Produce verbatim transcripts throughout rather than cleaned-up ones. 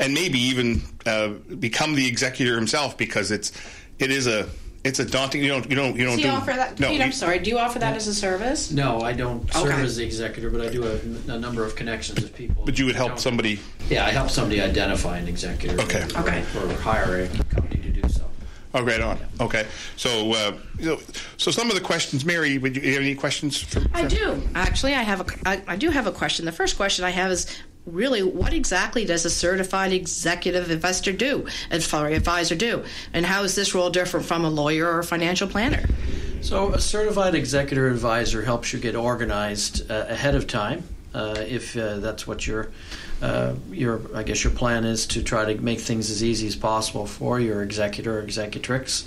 and maybe even uh, become the executor himself, because it's it is a it's a daunting. You don't you don't you don't do do you offer that? no, Pete, you, I'm sorry. Do you offer that as a service? No, I don't serve Okay. as the executor, but I do have a number of connections with people. but you would help don't- somebody. Yeah, I help somebody identify an executor. Okay. Or, Okay. or hire a company to do so. Oh, right on. Okay, so uh, you know, so some of the questions, Mary, would you, you have any questions? From, I do. Actually, I have a. I, I do have a question. The first question I have is really, what exactly does a certified executive investor do, and sorry, advisor do, and how is this role different from a lawyer or a financial planner? So a certified executor advisor helps you get organized uh, ahead of time, uh, if uh, that's what your, uh, your, I guess your plan is, to try to make things as easy as possible for your executor or executrix.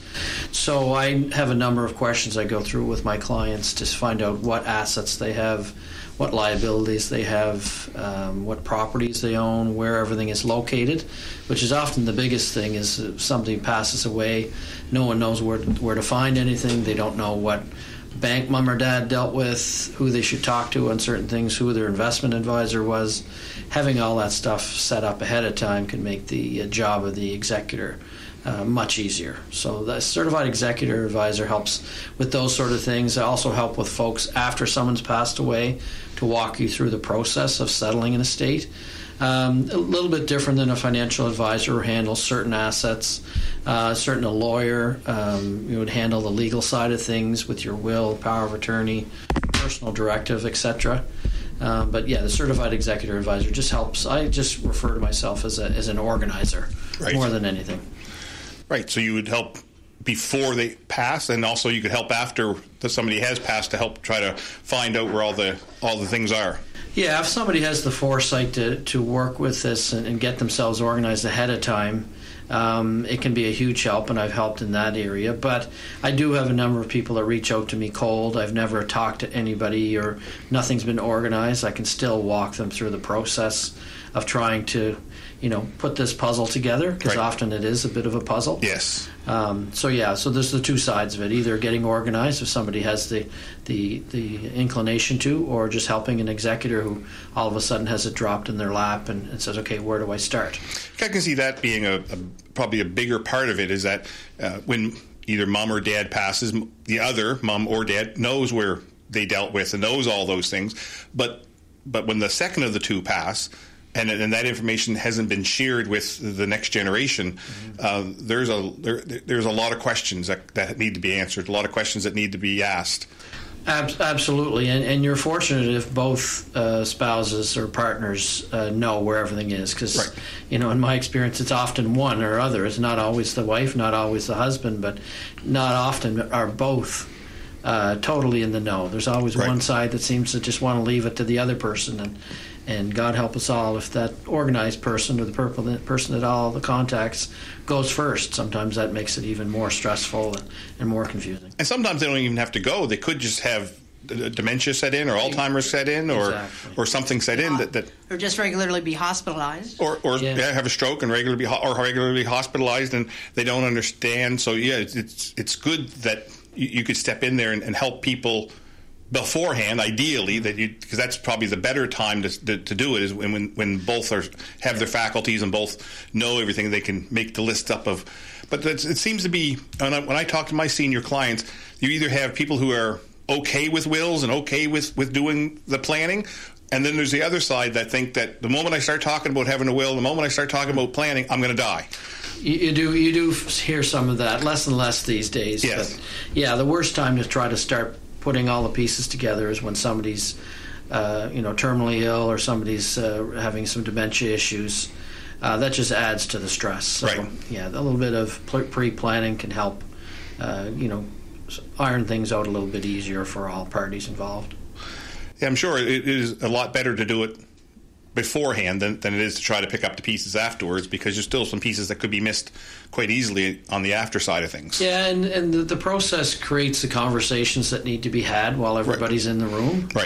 So I have a number of questions I go through with my clients to find out what assets they have, what liabilities they have, um, what properties they own, where everything is located, which is often the biggest thing. Is if somebody passes away, no one knows where to, where to find anything. They don't know what bank mom or dad dealt with, who they should talk to on certain things, who their investment advisor was. Having all that stuff set up ahead of time can make the uh, job of the executor Uh, much easier. So the certified executor advisor helps with those sort of things. I also help with folks after someone's passed away to walk you through the process of settling an estate. Um, a little bit different than a financial advisor who handles certain assets. Uh, certain a lawyer, um, you would handle the legal side of things with your will, power of attorney, personal directive, et cetera. Um, but yeah, the certified executor advisor just helps. I just refer to myself as a, as an organizer, Right. more than anything. Right, so you would help before they pass, and also you could help after that somebody has passed to help try to find out where all the all the things are. Yeah, if somebody has the foresight to, to work with this and, and get themselves organized ahead of time, um, it can be a huge help, and I've helped in that area. But I do have a number of people that reach out to me cold. I've never talked to anybody, or nothing's been organized. I can still walk them through the process of trying to, you know, put this puzzle together, because Right. often it is a bit of a puzzle. Yes. Um, so yeah, so there's the two sides of it: either getting organized if somebody has the the the inclination to, or just helping an executor who all of a sudden has it dropped in their lap and, and says, "Okay, where do I start?" I can see that being a, a probably a bigger part of it, is that uh, when either mom or dad passes, the other mom or dad knows where they dealt with and knows all those things, but but when the second of the two pass, and, and that information hasn't been shared with the next generation, mm-hmm. uh, there's a there, there's a lot of questions that, that need to be answered, a lot of questions that need to be asked. Ab- absolutely, and, and you're fortunate if both uh, spouses or partners uh, know where everything is, because Right. you know, in my experience, it's often one or other. It's not always the wife, not always the husband, but not often are both uh, totally in the know. There's always Right. one side that seems to just want to leave it to the other person, and and God help us all if that organized person or the per- person that all the contacts goes first. Sometimes that makes it even more stressful and, and more confusing. And sometimes they don't even have to go. They could just have d- dementia set in, or Alzheimer's set in, or Exactly. or something set in that, that Or just regularly be hospitalized? or or Yeah. yeah, have a stroke and regularly be ho- or regularly hospitalized, and they don't understand. So yeah, it's it's, it's good that you, you could step in there and, and help people beforehand, ideally, that you, because that's probably the better time to, to to do it, is when when, when both are have their faculties and both know everything. They can make the list up of. But that's, it seems to be when I, when I talk to my senior clients, you either have people who are okay with wills and okay with, with doing the planning, and then there's the other side that think that the moment I start talking about having a will, the moment I start talking about planning, I'm going to die. You, you do you do hear some of that, less and less these days. Yes. But yeah, the worst time to try to start putting all the pieces together is when somebody's uh, you know, terminally ill, or somebody's uh, having some dementia issues. Uh, that just adds to the stress. So, Right. yeah, a little bit of pre-planning can help, uh, you know, iron things out a little bit easier for all parties involved. Yeah, I'm sure it is a lot better to do it beforehand than, than it is to try to pick up the pieces afterwards, because there's still some pieces that could be missed quite easily on the after side of things. Yeah, and, and the, the process creates the conversations that need to be had while everybody's in the room. Right.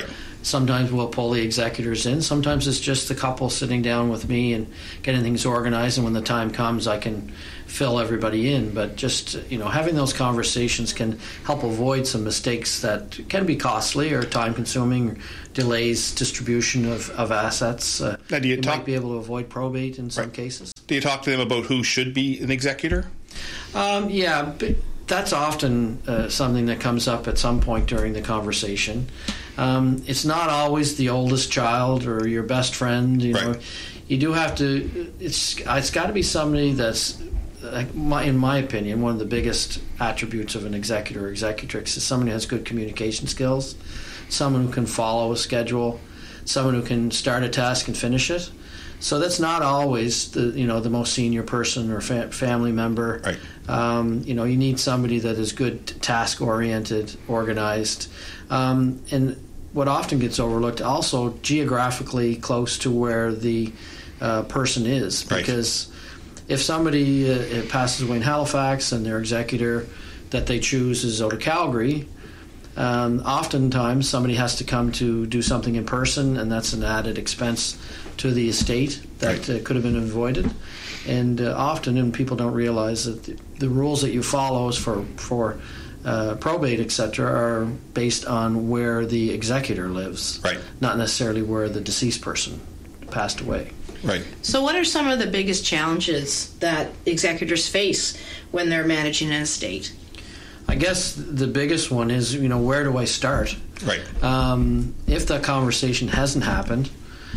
Sometimes we'll pull the executors in. Sometimes it's just the couple sitting down with me and getting things organized, and when the time comes, I can fill everybody in. But just, you know, having those conversations can help avoid some mistakes that can be costly or time-consuming, delays distribution of, of assets. Uh, now, do you, you talk, might be able to avoid probate in some right. cases. Do you talk to them about who should be an executor? Um, yeah, but that's often uh, something that comes up at some point during the conversation. Um, it's not always the oldest child or your best friend. You know, right. you do have to. It's it's got to be somebody that's, like my, in my opinion, one of the biggest attributes of an executor or executrix is someone who has good communication skills, someone who can follow a schedule, someone who can start a task and finish it. So that's not always the you know the most senior person or fa- family member. Right. Um, you know, you need somebody that is good, task oriented, organized, um, and what often gets overlooked, also geographically close to where the uh, person is, right. because if somebody uh, passes away in Halifax and their executor that they choose is out of Calgary. Um, oftentimes, somebody has to come to do something in person, and that's an added expense to the estate that right. uh, could have been avoided. And uh, often, and people don't realize that the, the rules that you follow for for uh, probate, et cetera, are based on where the executor lives, right. not necessarily where the deceased person passed away. Right. So, what are some of the biggest challenges that executors face when they're managing an estate? I guess the biggest one is, you know, where do I start? Right. Um, if that conversation hasn't happened,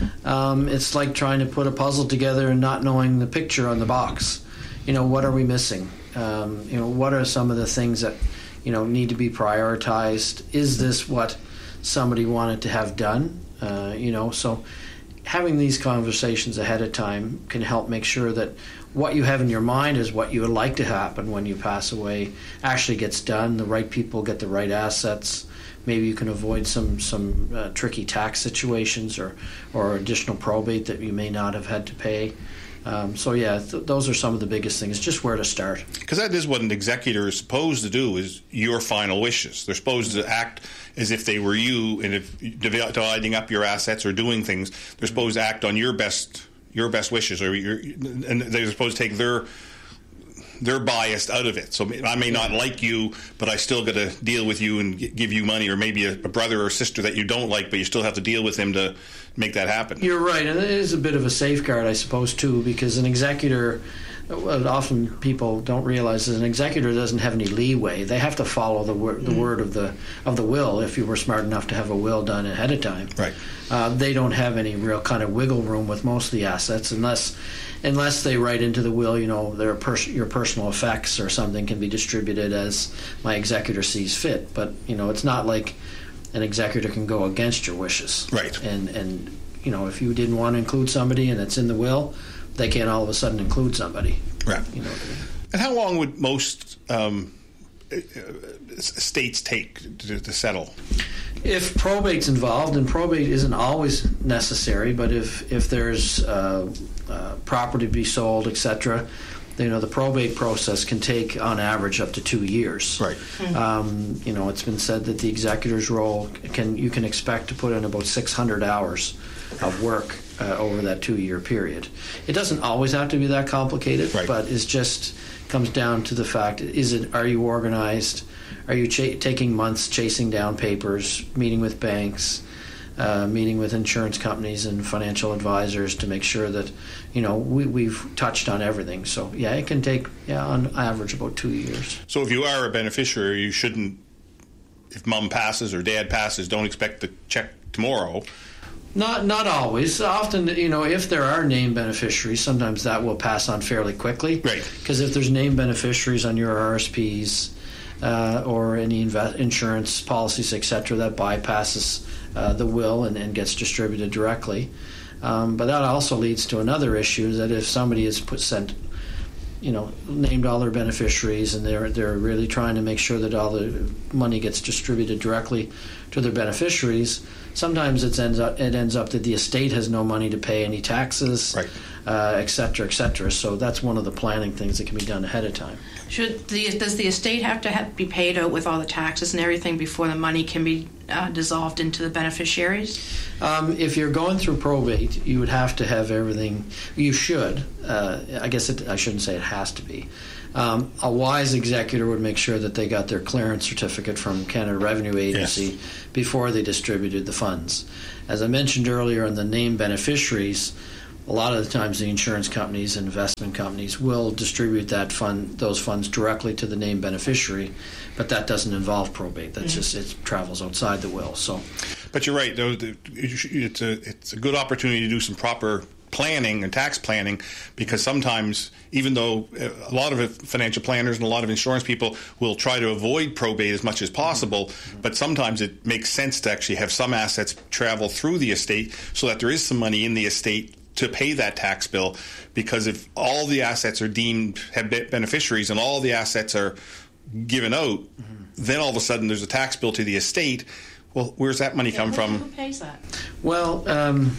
um, it's like trying to put a puzzle together and not knowing the picture on the box. You know, what are we missing? Um, you know, what are some of the things that, you know, need to be prioritized? Is this what somebody wanted to have done? Uh, you know, so having these conversations ahead of time can help make sure that what you have in your mind is what you would like to happen when you pass away actually gets done. The right people get the right assets. Maybe you can avoid some some uh, tricky tax situations or or additional probate that you may not have had to pay. Um, so yeah, th- those are some of the biggest things. Just where to start. Because that is what an executor is supposed to do: is your final wishes. They're supposed to act as if they were you, and if dividing up your assets or doing things, they're supposed to act on your best your best wishes, or your, and they're supposed to take their their bias out of it. So I may not like you, but I still got to deal with you and give you money, or maybe a, a brother or sister that you don't like, but you still have to deal with him to make that happen. You're right, and it is a bit of a safeguard, I suppose, too, because an executor, well, often people don't realize that an executor doesn't have any leeway. They have to follow the word, the word of the of the will. If you were smart enough to have a will done ahead of time, right? Uh, they don't have any real kind of wiggle room with most of the assets, unless unless they write into the will, you know, their pers- your personal effects or something can be distributed as my executor sees fit. But you know, it's not like an executor can go against your wishes, right? And and you know, if you didn't want to include somebody and it's in the will, they can't all of a sudden include somebody. Right. You know what I mean? And how long would most um, estates take to, to settle? If probate's involved, and probate isn't always necessary, but if if there's uh, uh, property to be sold, et cetera, you know, the probate process can take, on average, up to two years. Right. Mm-hmm. Um, you know, it's been said that the executor's role can you can expect to put in about six hundred hours of work uh, over that two-year period. It doesn't always have to be that complicated, right. but it's just comes down to the fact: is it? Are you organized? Are you ch- taking months chasing down papers, meeting with banks, uh, meeting with insurance companies and financial advisors to make sure that, you know, we, we've touched on everything. So, yeah, it can take, yeah, on average about two years. So if you are a beneficiary, you shouldn't, if mom passes or dad passes, don't expect the check tomorrow. Not not always. Often, you know, if there are named beneficiaries, sometimes that will pass on fairly quickly. Right. Because if there's named beneficiaries on your R S Ps, Uh, or any inve- insurance policies, et cetera, that bypasses uh, the will and, and gets distributed directly. Um, but that also leads to another issue, that if somebody is put sent, you know, named all their beneficiaries, and they're they're really trying to make sure that all the money gets distributed directly to their beneficiaries, sometimes it ends up it ends up that the estate has no money to pay any taxes. Right. uh, et cetera, et cetera. So that's one of the planning things that can be done ahead of time. Should the does the estate have to have, be paid out with all the taxes and everything before the money can be uh, dissolved into the beneficiaries? Um, if you're going through probate, you would have to have everything. You should. Uh, I guess it, I shouldn't say it has to be. Um, a wise executor would make sure that they got their clearance certificate from Canada Revenue Agency yes. before they distributed the funds. As I mentioned earlier, in the named beneficiaries, a lot of the times the insurance companies and investment companies will distribute that fund, those funds directly to the named beneficiary, but that doesn't involve probate. That's mm-hmm. just it travels outside the will. So, but you're right. Though it's a it's a good opportunity to do some proper planning and tax planning, because sometimes, even though a lot of financial planners and a lot of insurance people will try to avoid probate as much as possible, mm-hmm. but sometimes it makes sense to actually have some assets travel through the estate so that there is some money in the estate to pay that tax bill. Because if all the assets are deemed have beneficiaries and all the assets are given out, mm-hmm. then all of a sudden there's a tax bill to the estate. Well, where's that money yeah, come who, from? Who pays that? Well, um,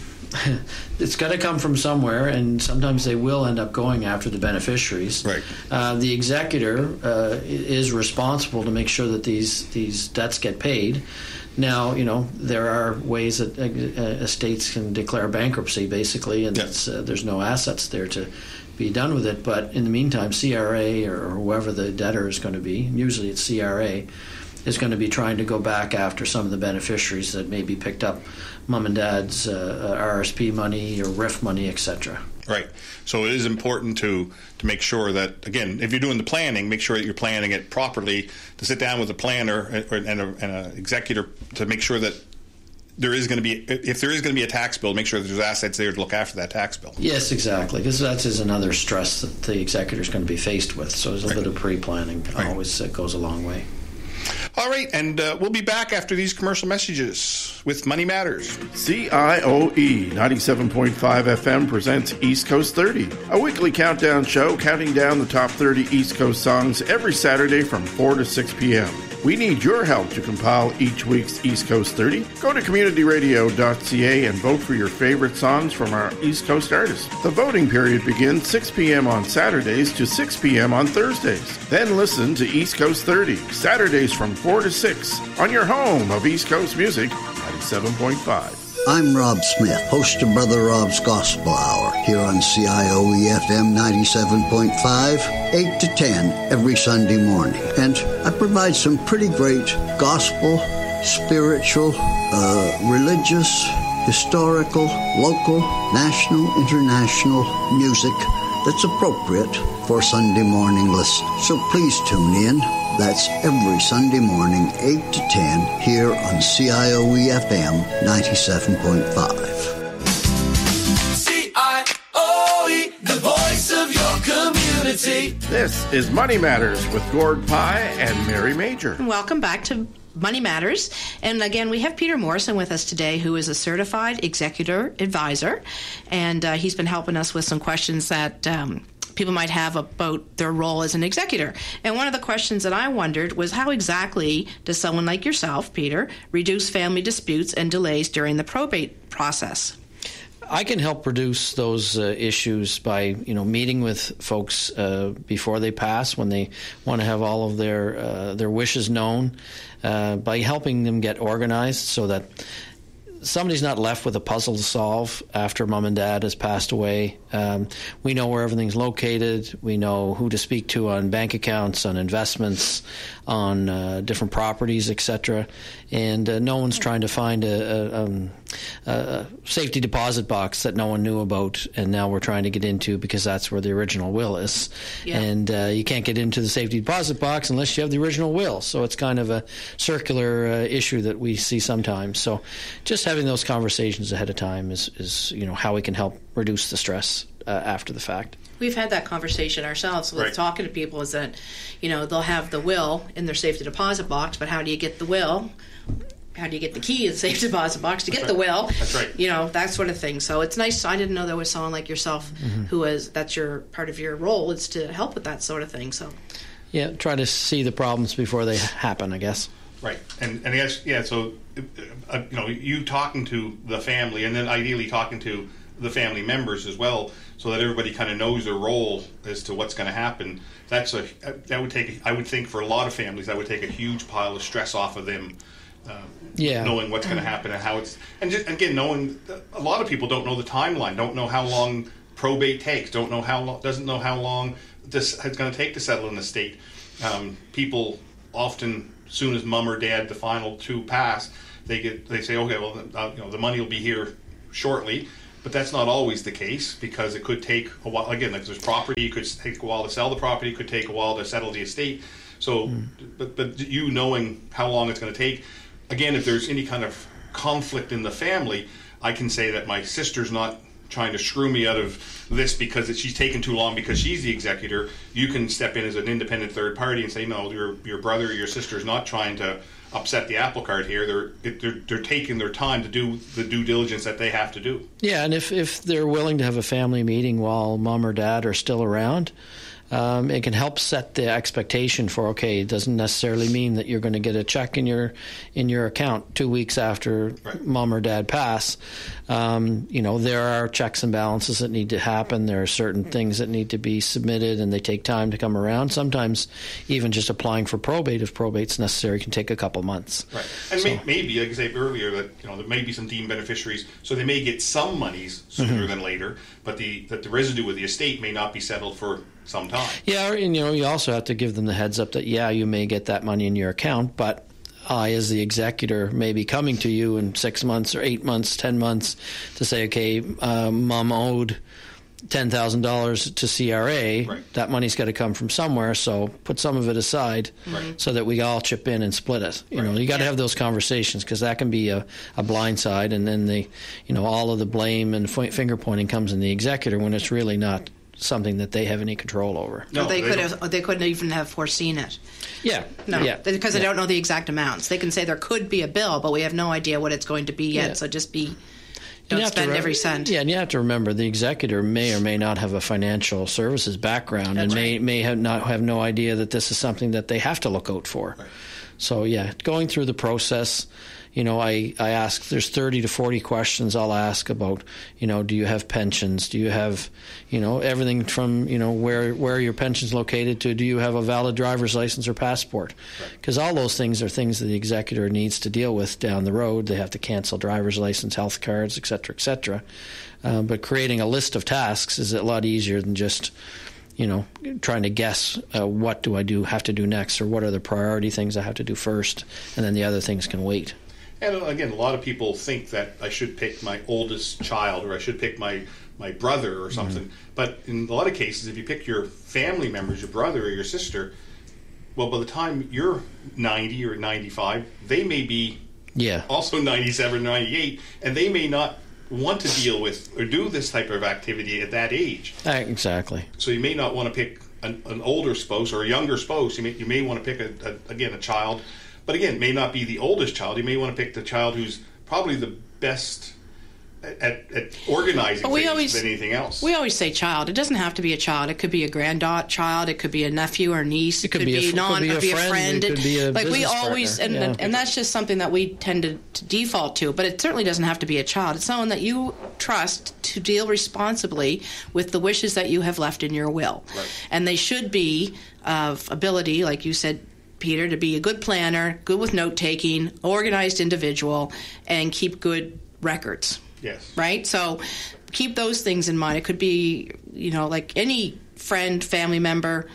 it's got to come from somewhere, and sometimes they will end up going after the beneficiaries. Right. Uh, the executor uh, is responsible to make sure that these these debts get paid. Now, you know, there are ways that uh, estates can declare bankruptcy, basically, and yeah. it's, uh, there's no assets there to be done with it. But in the meantime, C R A or whoever the debtor is going to be, usually it's C R A, is going to be trying to go back after some of the beneficiaries that maybe picked up mom and dad's uh, R S P money or R I F money, et cetera. Right. So it is important to, to make sure that, again, if you're doing the planning, make sure that you're planning it properly, to sit down with a planner and an and a executor to make sure that there is going to be, if there is going to be a tax bill, make sure that there's assets there to look after that tax bill. Yes, exactly, because that is another stress that the executor is going to be faced with. So there's a right. bit of pre-planning right. always uh, goes a long way. All right, and uh, we'll be back after these commercial messages with Money Matters. C I O E ninety-seven point five F M presents East Coast thirty, a weekly countdown show counting down the top thirty East Coast songs every Saturday from four to six p.m. We need your help to compile each week's East Coast thirty. Go to community radio dot c a and vote for your favorite songs from our East Coast artists. The voting period begins six p.m. on Saturdays to six p.m. on Thursdays. Then listen to East Coast thirty, Saturdays from four to six, on your home of East Coast Music, ninety-seven point five. I'm Rob Smith, host of Brother Rob's Gospel Hour, here on C I O E F M ninety-seven point five, eight to ten every Sunday morning. And I provide some pretty great gospel, spiritual, uh, religious, historical, local, national, international music that's appropriate for Sunday morning listeners. So please tune in. That's every Sunday morning, eight to ten, here on C I O E F M ninety-seven point five. C I O E, the voice of your community. This is Money Matters with Gord Pye and Mary Major. Welcome back to Money Matters. And again, we have Peter Morrison with us today, who is a certified executor advisor. And uh, he's been helping us with some questions that um, people might have about their role as an executor. And one of the questions that I wondered was, how exactly does someone like yourself, Peter, reduce family disputes and delays during the probate process? I can help reduce those uh, issues by, you know, meeting with folks uh, before they pass, when they want to have all of their uh, their wishes known, uh, by helping them get organized so that somebody's not left with a puzzle to solve after mom and dad has passed away. Um, we know where everything's located. We know who to speak to on bank accounts, on investments, on uh, different properties, et cetera. And uh, no one's trying to find a, a, um, a safety deposit box that no one knew about, and now we're trying to get into because that's where the original will is. Yeah. And uh, you can't get into the safety deposit box unless you have the original will. So it's kind of a circular uh, issue that we see sometimes. So just having those conversations ahead of time is, is you know, how we can help reduce the stress uh, after the fact. We've had that conversation ourselves with right. talking to people, is that, you know, they'll have the will in their safety deposit box, but how do you get the will? How do you get the key in the safe deposit box to get that's the will? That's right. You know, that sort of thing. So it's nice. I didn't know there was someone like yourself mm-hmm. who is, that's your part of your role, is to help with that sort of thing. So, yeah, try to see the problems before they happen, I guess. Right. And, and I guess, yeah, so, uh, you know, you talking to the family and then ideally talking to the family members as well, so that everybody kind of knows their role as to what's going to happen. That's a that would take. I would think for a lot of families that would take a huge pile of stress off of them. Uh, yeah. Knowing what's going to happen and how it's, and just, again, knowing a lot of people don't know the timeline, don't know how long probate takes, don't know how long, doesn't know how long this is going to take to settle an estate. Um, people often, as soon as mom or dad, the final two pass, they get they say, okay, well, uh, you know, the money will be here shortly. But that's not always the case, because it could take a while. Again, like there's property, it could take a while to sell the property, it could take a while to settle the estate. So, mm. but, but you knowing how long it's going to take. Again, if there's any kind of conflict in the family, I can say that my sister's not trying to screw me out of this because it, she's taken too long because she's the executor. You can step in as an independent third party and say, no, your your brother or your sister is not trying to upset the apple cart here. They're, they're they're taking their time to do the due diligence that they have to do. Yeah, and if, if they're willing to have a family meeting while mom or dad are still around, Um, it can help set the expectation for, okay, it doesn't necessarily mean that you're going to get a check in your in your account two weeks after right. mom or dad pass. Um, you know, there are checks and balances that need to happen. There are certain things that need to be submitted, and they take time to come around. Sometimes even just applying for probate, if probate's necessary, can take a couple months. Right. And so, may, maybe, like I said earlier, that you know there may be some deemed beneficiaries, so they may get some monies sooner mm-hmm. than later, but the that the residue of the estate may not be settled for some time. Yeah, and you know, you also have to give them the heads up that, yeah, you may get that money in your account, but I, as the executor, may be coming to you in six months or eight months, ten months to say, okay, uh, mom owed ten thousand dollars to C R A. Right. That money's got to come from somewhere, so put some of it aside right. so that we all chip in and split it. You right. know, you got to yeah. have those conversations, because that can be a, a blind side, and then the, you know, all of the blame and f- finger pointing comes in the executor when it's really not something that they have any control over. No, they, they could don't. have. They couldn't even have foreseen it. Yeah. No, yeah. because they yeah. don't know the exact amounts. They can say there could be a bill, but we have no idea what it's going to be yet. Yeah. So just be don't You have to spend re- every cent. Yeah, and you have to remember the executor may or may not have a financial services background. That's and may right. may have not have no idea that this is something that they have to look out for. Right. So yeah, going through the process. You know, I, I ask, there's thirty to forty questions I'll ask about, you know, do you have pensions? Do you have, you know, everything from, you know, where where your pension's located to do you have a valid driver's license or passport? Because right. all those things are things that the executor needs to deal with down the road. They have to cancel driver's license, health cards, et cetera, et cetera. Um, but creating a list of tasks is a lot easier than just, you know, trying to guess uh, what do I do have to do next, or what are the priority things I have to do first, and then the other things can wait. And again, a lot of people think that I should pick my oldest child, or I should pick my, my brother or something. Mm-hmm. But in a lot of cases, if you pick your family members, your brother or your sister, well, by the time you're ninety or ninety-five, they may be yeah. also ninety-seven, ninety-eight, and they may not want to deal with or do this type of activity at that age. Uh, exactly. So you may not want to pick an, an older spouse or a younger spouse. You may, you may want to pick, a, a, again, a child. But again, it may not be the oldest child. You may want to pick the child who's probably the best at, at, at organizing But we things always, than anything else. We always say child. It doesn't have to be a child. It could be a grandchild. It could be a nephew or niece. It could, it could be, be a, non. Could be it a could be a friend. friend. It could be a like we business always, partner. and, yeah. and that's just something that we tend to, to default to. But it certainly doesn't have to be a child. It's someone that you trust to deal responsibly with the wishes that you have left in your will, right. and they should be of ability, like you said, Peter, to be a good planner, good with note-taking, organized individual, and keep good records. Yes. Right? So keep those things in mind. It could be, you know, like any friend, family member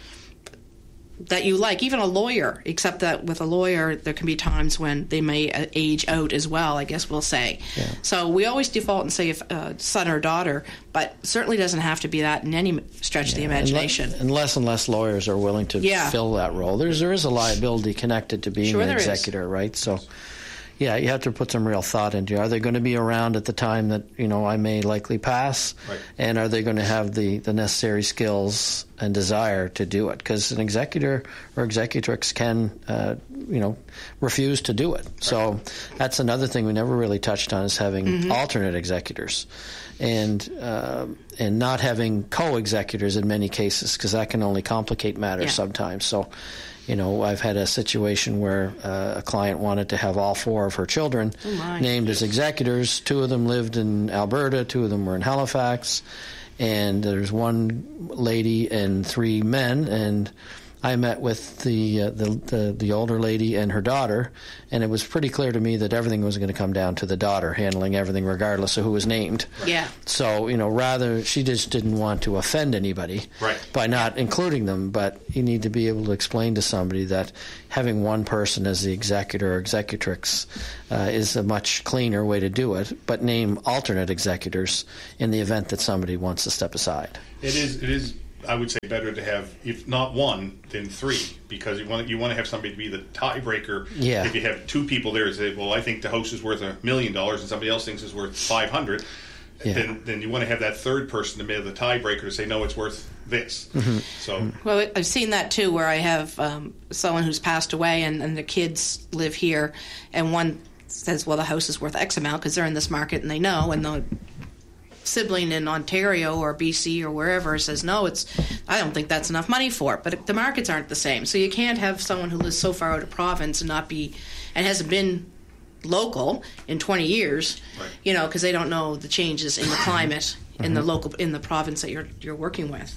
that you like, even a lawyer, except that with a lawyer, there can be times when they may age out as well, I guess we'll say. Yeah. So we always default and say if uh, son or daughter, but certainly doesn't have to be that in any stretch yeah. of the imagination. And, le- and less and less lawyers are willing to yeah. fill that role. There's, there is a liability connected to being sure an there executor, is. right? So, yeah, you have to put some real thought into it. Are they going to be around at the time that, you know, I may likely pass? Right. And are they going to have the, the necessary skills and desire to do it? Because an executor or executrix can, uh, you know, refuse to do it. Right. So that's another thing we never really touched on, is having mm-hmm. alternate executors. And uh, and not having co-executors in many cases, because that can only complicate matters yeah. sometimes. So, You know, I've had a situation where uh, a client wanted to have all four of her children oh named as executors. Two of them lived in Alberta, two of them were in Halifax, and there's one lady and three men, and I met with the, uh, the the the older lady and her daughter, and it was pretty clear to me that everything was going to come down to the daughter handling everything, regardless of who was named. Yeah. So, you know, rather, she just didn't want to offend anybody right. by not including them, but you need to be able to explain to somebody that having one person as the executor or executrix uh, is a much cleaner way to do it, but name alternate executors in the event that somebody wants to step aside. It is. It is. I would say better to have, if not one, then three, because you want you want to have somebody to be the tiebreaker. Yeah. If you have two people there, say, well, I think the house is worth a million dollars, and somebody else thinks it's worth five hundred. Yeah. Then, then you want to have that third person to be the tiebreaker to say, no, it's worth this. Mm-hmm. So, well, I've seen that too, where I have um, someone who's passed away, and, and the kids live here, and one says, well, the house is worth X amount because they're in this market and they know, and the sibling in Ontario or B C or wherever says, no, it's I don't think that's enough money for it. But the markets aren't the same. So you can't have someone who lives so far out of province and not be, and hasn't been local in twenty years, right. you know, because they don't know the changes in the climate in the local, in the province that you're you're working with.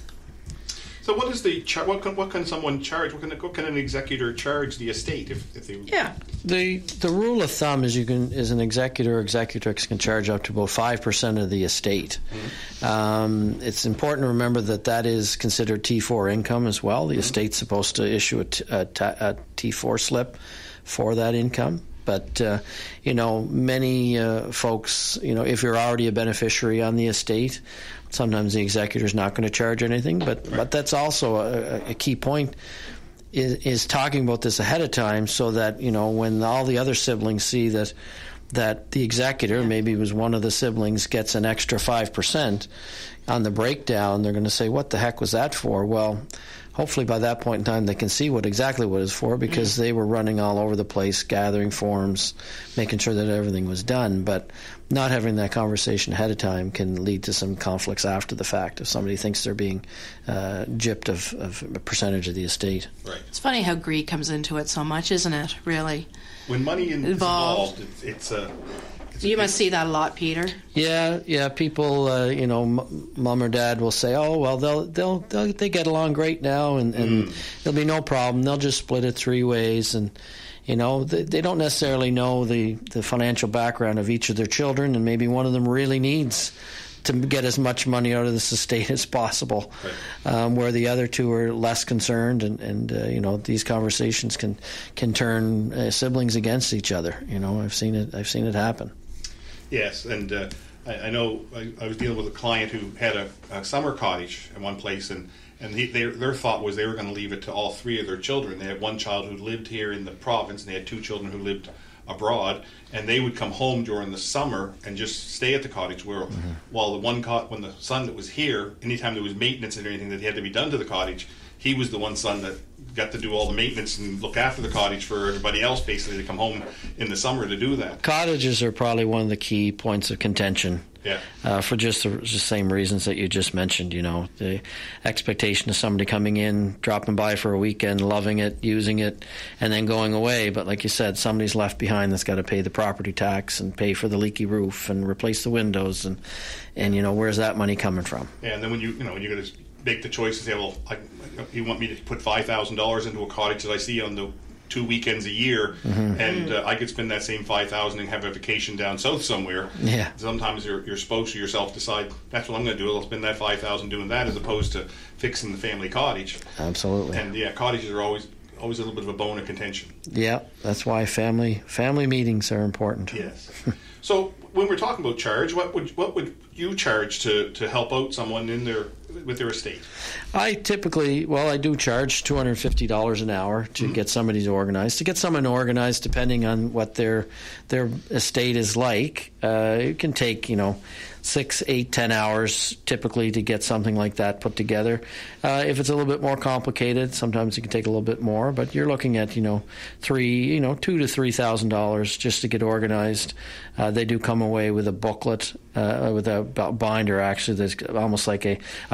So what is the char- what can what can someone charge? What can what can an executor charge the estate if, if they? Yeah. The the rule of thumb is you can is an executor or executrix can charge up to about five percent of the estate. Mm-hmm. Um, it's important to remember that that is considered T four income as well. The mm-hmm. estate's supposed to issue a, t- a, t- a T four slip for that income. But, uh, you know, many uh, folks, you know, if you're already a beneficiary on the estate, sometimes the executor's not going to charge anything. But, right. but that's also a, a key point is, is talking about this ahead of time so that, you know, when all the other siblings see that that the executor, maybe it was one of the siblings, gets an extra five percent on the breakdown, they're going to say, what the heck was that for? Well, hopefully by that point in time they can see what exactly what it's for because mm-hmm. they were running all over the place, gathering forms, making sure that everything was done. But not having that conversation ahead of time can lead to some conflicts after the fact if somebody thinks they're being uh, gypped of, of a percentage of the estate. Right. It's funny how greed comes into it so much, isn't it, really? When money is involved, involved, it's, it's a... You must see that a lot, Peter. Yeah, yeah. People, uh, you know, m- mom or dad will say, "Oh, well, they'll they'll, they'll they get along great now, and, and mm. there'll be no problem. They'll just split it three ways." And you know, they, they don't necessarily know the, the financial background of each of their children, and maybe one of them really needs to get as much money out of this estate as possible, right. um, where the other two are less concerned, and, and uh, you know, these conversations can can turn uh, siblings against each other. You know, I've seen it. I've seen it happen. Yes, and uh, I, I know I, I was dealing with a client who had a, a summer cottage in one place, and, and he, they, their thought was they were going to leave it to all three of their children. They had one child who lived here in the province, and they had two children who lived abroad, and they would come home during the summer and just stay at the cottage. Where, mm-hmm. while the one co- when the son that was here, anytime there was maintenance or anything that had to be done to the cottage, he was the one son that got to do all the maintenance and look after the cottage for everybody else, basically, to come home in the summer to do that. Cottages are probably one of the key points of contention. Yeah. Uh, for just the, the same reasons that you just mentioned, you know, the expectation of somebody coming in, dropping by for a weekend, loving it, using it, and then going away. But like you said, somebody's left behind that's got to pay the property tax and pay for the leaky roof and replace the windows, and and you know, where's that money coming from? Yeah, and then when you you know when you're going to make the choice and say, well, I, you want me to put five thousand dollars into a cottage that I see on the two weekends a year, mm-hmm. and uh, I could spend that same five thousand and have a vacation down south somewhere. Yeah. Sometimes you're you're supposed to yourself decide that's what I'm going to do. I'll spend that five thousand doing that as opposed to fixing the family cottage. Absolutely. And yeah, cottages are always always a little bit of a bone of contention. Yeah, that's why family family meetings are important. Yes. So when we're talking about charge, what would what would you charge to, to help out someone in their with their estate? I typically, well, I do charge two hundred fifty dollars an hour to mm-hmm. get somebody organized. To get someone organized, depending on what their their estate is like, uh, it can take, you know, six, eight, ten hours typically to get something like that put together. Uh, if it's a little bit more complicated, sometimes it can take a little bit more. But you're looking at, you know, three, you know, two to three thousand dollars just to get organized. Uh, they do come away with a booklet, uh, with a binder actually that's almost like a, a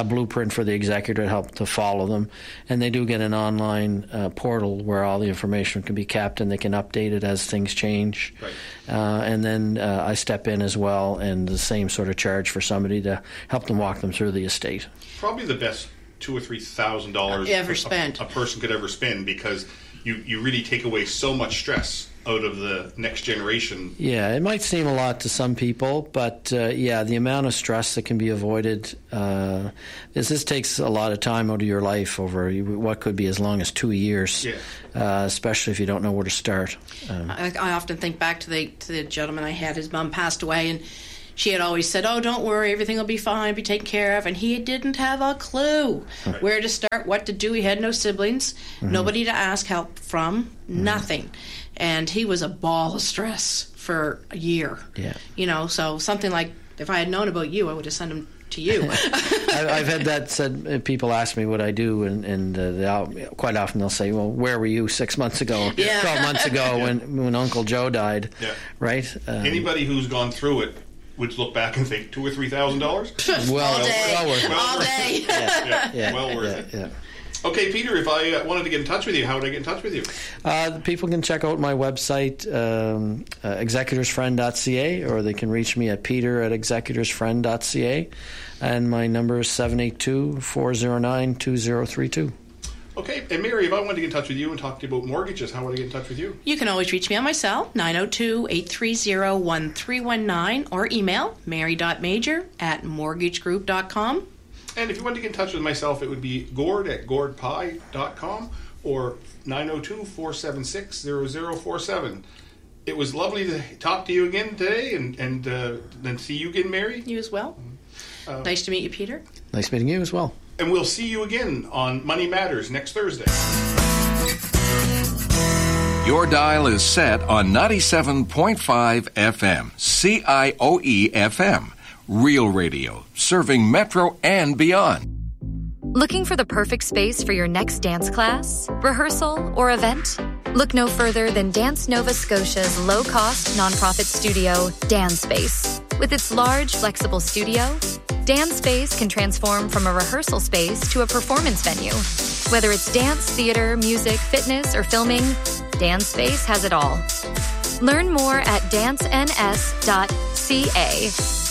a blueprint for the executor to help to follow them. And they do get an online uh, portal where all the information can be kept, and they can update it as things change. Right. Uh, and then uh, I step in as well, and the same sort of charge for somebody to help them walk them through the estate. Probably the best two or three thousand dollars ever spent a, a person could ever spend, because you, you really take away so much stress out of the next generation. Yeah, it might seem a lot to some people, but uh, yeah, the amount of stress that can be avoided, uh, is this takes a lot of time out of your life over what could be as long as two years, yeah. uh, especially if you don't know where to start. Um, I, I often think back to the to the gentleman I had. His mom passed away, and she had always said, "Oh, don't worry, everything will be fine, be taken care of." And he didn't have a clue right. where to start, what to do. He had no siblings, mm-hmm. nobody to ask help from, mm-hmm. nothing. And he was a ball of stress for a year. Yeah. You know, so something like, if I had known about you, I would have sent him to you. I've had that said. People ask me what I do, and, and uh, they'll, quite often they'll say, "Well, where were you six months ago, yeah. twelve months ago, yeah. when when Uncle Joe died?" Yeah. Right. Um, Anybody who's gone through it would look back and think two or three thousand dollars. Well, all day, well worth it. all day. yeah. Yeah. Yeah. Well worth yeah. it. Yeah. Okay, Peter, if I uh, wanted to get in touch with you, how would I get in touch with you? Uh, people can check out my website, um, uh, executors friend dot c a, or they can reach me at peter at executors friend dot c a, and my number is seven eight two, four zero nine, two zero three two. Okay, and Mary, if I wanted to get in touch with you and talk to you about mortgages, how would I get in touch with you? You can always reach me on my cell, nine oh two, eight three zero, one three one nine, or email mary dot major at mortgage group dot com. And if you want to get in touch with myself, it would be gord at gord pie dot com or nine oh two, four seven six, zero zero four seven. It was lovely to talk to you again today, and, and uh, then see you again, Mary. You as well. Uh, nice to meet you, Peter. Nice meeting you as well. And we'll see you again on Money Matters next Thursday. Your dial is set on ninety-seven point five F M, C I O E F M. Real radio, serving Metro and beyond. Looking for the perfect space for your next dance class, rehearsal, or event? Look no further than Dance Nova Scotia's low-cost nonprofit studio, Dance Space. With its large, flexible studio, Dance Space can transform from a rehearsal space to a performance venue. Whether it's dance, theater, music, fitness, or filming, Dance Space has it all. Learn more at dance n s dot c a.